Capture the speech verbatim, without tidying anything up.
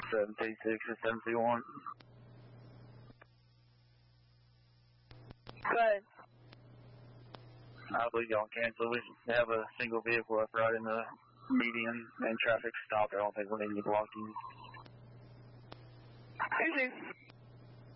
seven two six or seven two one. Good. I believe y'all cancel. We have a single vehicle up right in the median and traffic stop. I don't think we need any blocking. Easy.